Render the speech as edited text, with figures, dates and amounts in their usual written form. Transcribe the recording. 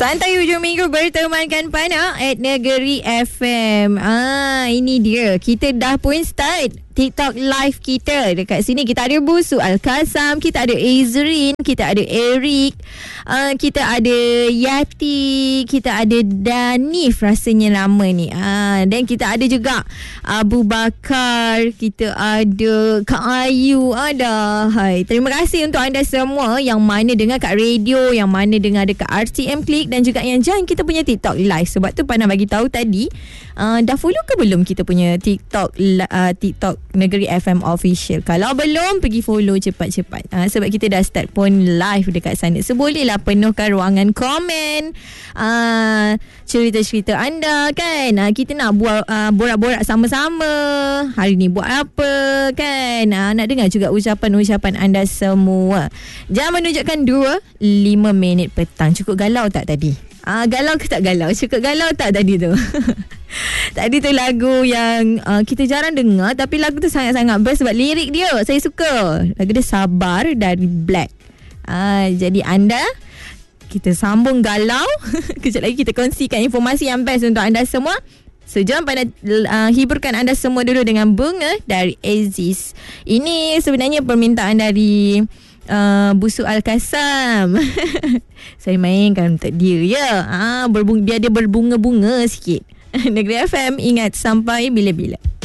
Santai hujung minggu bertemankan Pana at Negeri FM. Ini dia. Kita dah pun start TikTok live kita. Dekat sini kita ada Busu Al-Kasam, kita ada Azrin, kita ada Eric, kita ada Yati, kita ada Danif, rasanya lama ni. Dan kita ada juga Abu Bakar, kita ada Kak Ayu, ada. Hai, terima kasih untuk anda semua yang mana dengar kat radio, yang mana dengar dekat RTM Click dan juga yang join kita punya TikTok live. Sebab tu Pana bagi tahu tadi, dah follow ke belum kita punya TikTok TikTok Negeri FM Official? Kalau belum, pergi follow cepat-cepat. Sebab kita dah start pun live dekat sana. So bolehlah penuhkan ruangan komen, cerita-cerita anda kan. Kita nak buat borak-borak sama-sama. Hari ni buat apa kan. Nak dengar juga ucapan-ucapan anda semua. Jam menunjukkan 2:05 petang. Cukup galau tak tadi? Galau ke tak galau? Cukup galau tak tadi tu? Tadi tu lagu yang kita jarang dengar, tapi lagu tu sangat-sangat best sebab lirik dia saya suka. Lagu dia Sabar dari Black. Jadi anda, kita sambung galau. Kejap lagi kita kongsikan informasi yang best untuk anda semua. So jom pada hiburkan anda semua dulu dengan Bunga dari Aziz. Ini sebenarnya permintaan dari Busu Al-Kasam. Saya mainkan untuk dia ya. Biar dia berbunga-bunga sikit. Negeri FM, ingat sampai bila-bila.